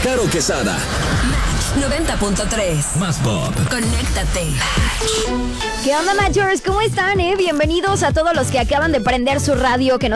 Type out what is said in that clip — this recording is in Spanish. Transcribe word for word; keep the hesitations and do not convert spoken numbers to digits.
Caro Quesada. noventa punto tres. Más pop. Conéctate. ¿Qué onda, Matchers? ¿Cómo están, eh? Bienvenidos a todos los que acaban de prender su radio, que nos